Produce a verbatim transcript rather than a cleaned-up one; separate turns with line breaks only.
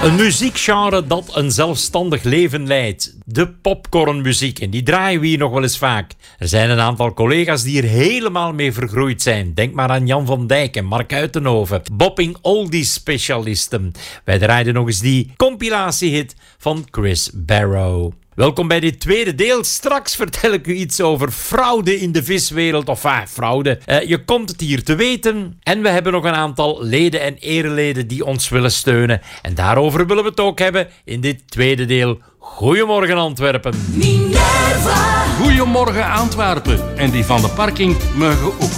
Een muziekgenre dat een zelfstandig leven leidt. De popcornmuziek. En die draaien we hier nog wel eens vaak. Er zijn een aantal collega's die er helemaal mee vergroeid zijn. Denk maar aan Jan van Dijk en Mark Uitenhoven. Bopping oldies specialisten. Wij draaiden nog eens die compilatiehit van Chris Barrow. Welkom bij dit tweede deel. Straks vertel ik u iets over fraude in de viswereld. Of ah, fraude. Uh, je komt het hier te weten. En we hebben nog een aantal leden en ereleden die ons willen steunen. En daarover willen we het ook hebben in dit tweede deel. Goedemorgen Antwerpen.
Minerva. Goedemorgen Antwerpen. En die van de parking mogen ook